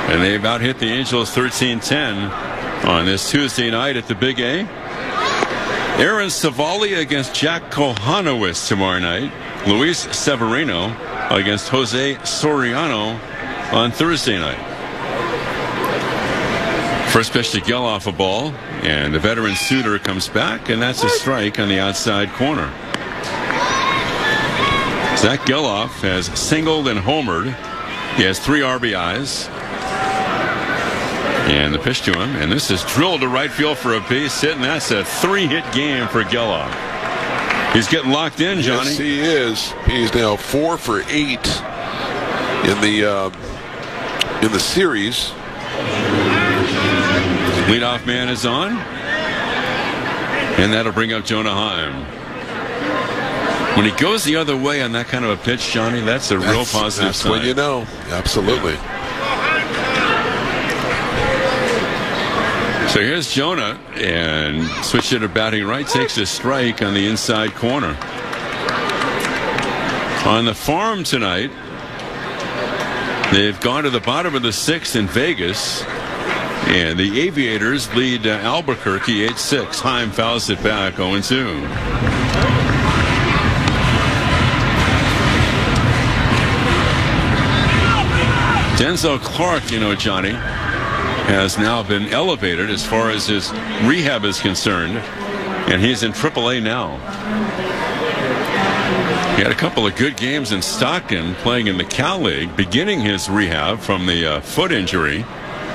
And they've out-hit the Angels 13-10 on this Tuesday night at the Big A. Aaron Savali against Jack Kohanowitz tomorrow night. Luis Severino against Jose Soriano on Thursday night. First pitch to Geloff, a ball, and the veteran Suter comes back, and that's a strike on the outside corner. Zach Geloff has singled and homered. He has 3 RBIs. And the pitch to him, and this is drilled to right field for a base hit, and that's a 3-hit game for Geloff. He's getting locked in, Johnny. Yes, he is. He's now 4 for 8 in the series. Leadoff man is on, and that'll bring up Jonah Heim. When he goes the other way on that kind of a pitch, Johnny, that's a real positive sign. That's when you know. Absolutely. So here's Jonah, and switch it to batting right, takes a strike on the inside corner. On the farm tonight, they've gone to the bottom of the 6th in Vegas, and the Aviators lead Albuquerque 8-6. Heim fouls it back 0-2. Denzel Clark, you know, Johnny, has now been elevated as far as his rehab is concerned, and he's in AAA now. He had a couple of good games in Stockton playing in the Cal League, beginning his rehab from the foot injury.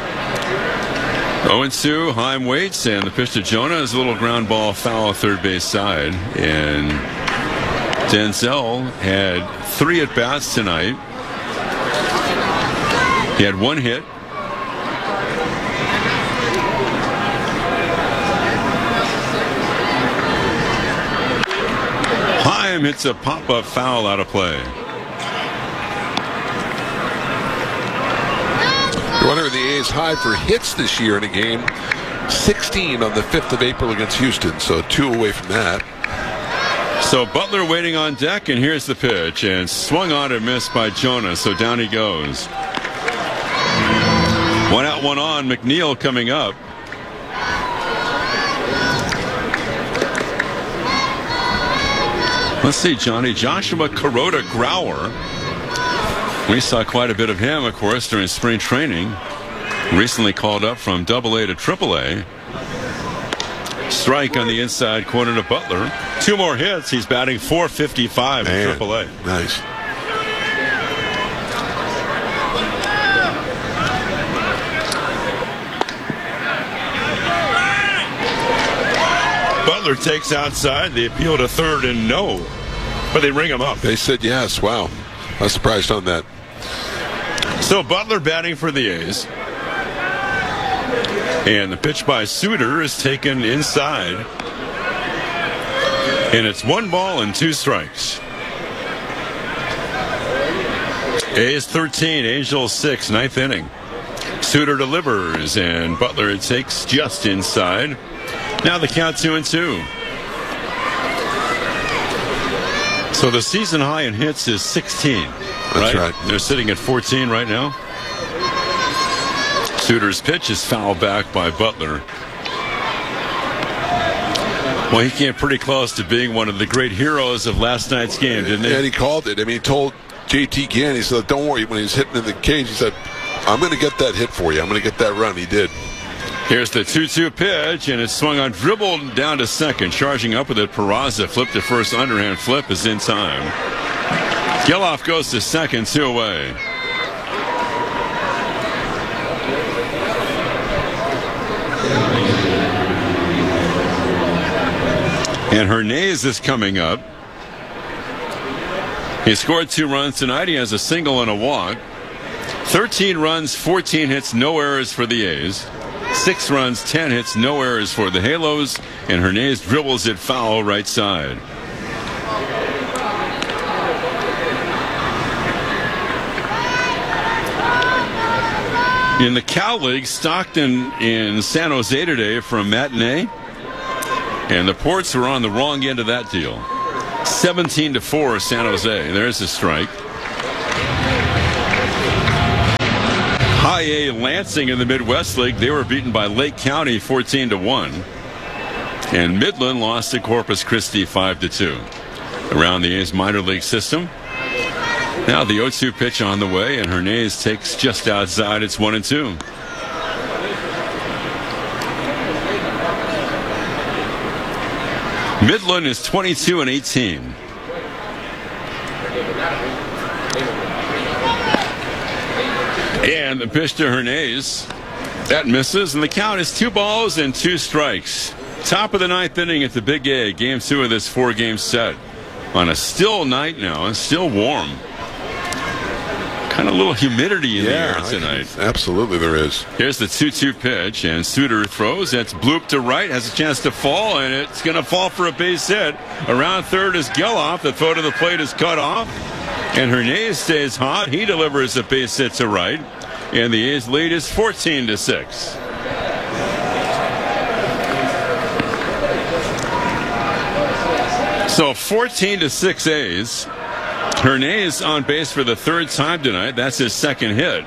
0-2, Heim waits, and the pitch to Jonah is a little ground ball foul third base side. And Denzel had 3 at-bats tonight. He had 1 hit. Heim hits a pop-up foul out of play. You're wondering the A's high for hits this year in a game. 16 on the 5th of April against Houston, so 2 away from that. So Butler waiting on deck, and here's the pitch, and swung on and missed by Jonah, so down he goes. 1 out, 1 on. McNeil coming up. Let's see, Johnny. Joshua Kuroda Grauer. We saw quite a bit of him, of course, during spring training. Recently called up from AA to AAA. Strike on the inside corner to Butler. 2 more hits. He's batting .455 in AAA. Nice. Butler takes outside. They appeal to third and no. But they ring him up. They said yes. Wow. I was surprised on that. So Butler batting for the A's. And the pitch by Suter is taken inside. And it's 1 ball and 2 strikes. A's 13, Angels 6, 9th inning. Suter delivers, and Butler takes just inside. Now the count 2-2. So the season high in hits is 16. That's right. They're sitting at 14 right now. Suter's pitch is fouled back by Butler. Well, he came pretty close to being one of the great heroes of last night's game, didn't he? And he called it. I mean, he told JT Gann, he said, don't worry, when he was hitting in the cage, he said, I'm going to get that hit for you. I'm going to get that run. He did. Here's the 2-2 pitch, and it's swung on, dribbled down to second. Charging up with it, Peraza flipped to first. Underhand flip is in time. Geloff goes to second, 2 away. And Hernandez is coming up. He scored 2 runs tonight. He has a single and a walk. 13 runs, 14 hits, no errors for the A's. 6 runs, 10 hits, no errors for the Halos. And Hernandez dribbles it foul right side. In the Cal League, Stockton in San Jose today for a matinee. And the Ports were on the wrong end of that deal. 17-4 San Jose. There's a strike. High A Lansing in the Midwest League, they were beaten by Lake County 14-1. And Midland lost to Corpus Christi 5-2. Around the A's minor league system. Now the 0-2 pitch on the way, and Hernandez takes just outside. It's 1-2. Midland is 22-18. And the pitch to Hernandez. That misses, and the count is 2 balls and 2 strikes. Top of the 9th inning at the Big A, game 2 of this 4-game set. On a still night now, and still warm. Kind of a little humidity in the air tonight. Absolutely there is. Here's the 2-2 pitch, and Suter throws. That's bloop to right, has a chance to fall, and it's going to fall for a base hit. Around third is Geloff. The throw to the plate is cut off. And Hernandez stays hot. He delivers a base hit to right. And the A's lead is 14-6. So 14-6 A's. Hernandez on base for the 3rd time tonight. That's his 2nd hit.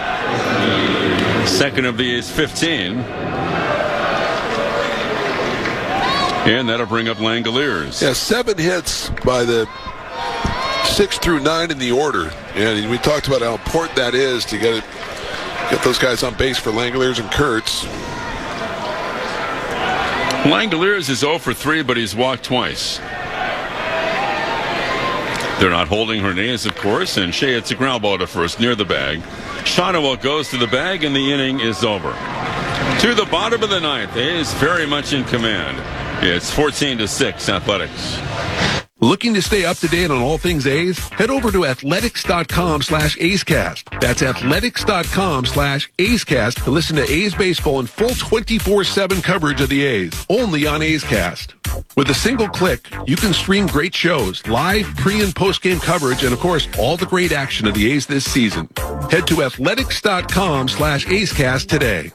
2nd of the A's 15. And that'll bring up Langoliers. Yeah, 7 hits by the 6 through 9 in the order. And we talked about how important that is to get those guys on base for Langoliers and Kurtz. Langoliers is 0 for 3, but he's walked twice. They're not holding Hernandez, of course, and Shea hits a ground ball to first near the bag. Shawneewell goes to the bag, and the inning is over. To the bottom of the 9th, A's very much in command. It's 14-6 Athletics. Looking to stay up to date on all things A's? Head over to athletics.com/A'sCast. That's athletics.com/A'sCast to listen to A's baseball in full 24/7 coverage of the A's, only on A's Cast. With a single click, you can stream great shows, live, pre- and post-game coverage, and of course, all the great action of the A's this season. Head to athletics.com/A'sCast today.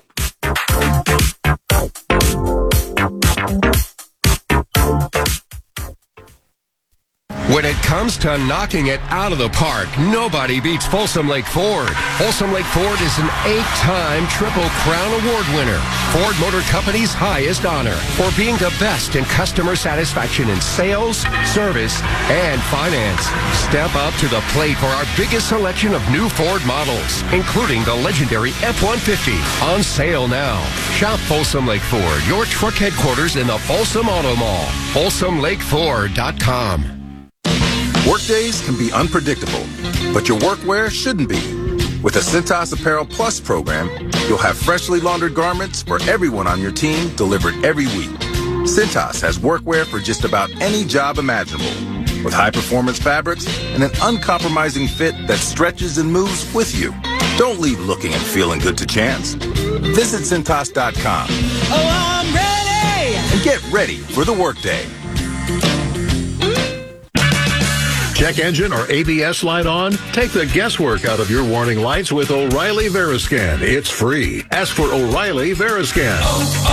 When it comes to knocking it out of the park, nobody beats Folsom Lake Ford. Folsom Lake Ford is an 8-time Triple Crown Award winner, Ford Motor Company's highest honor for being the best in customer satisfaction in sales, service, and finance. Step up to the plate for our biggest selection of new Ford models, including the legendary F-150, on sale now. Shop Folsom Lake Ford, your truck headquarters in the Folsom Auto Mall. FolsomLakeFord.com. Workdays can be unpredictable, but your workwear shouldn't be. With the Cintas Apparel Plus program, you'll have freshly laundered garments for everyone on your team delivered every week. Cintas has workwear for just about any job imaginable, with high-performance fabrics and an uncompromising fit that stretches and moves with you. Don't leave looking and feeling good to chance. Visit Cintas.com. Oh, I'm ready! And get ready for the workday. Check engine or ABS light on? Take the guesswork out of your warning lights with O'Reilly Veriscan. It's free. Ask for O'Reilly Veriscan.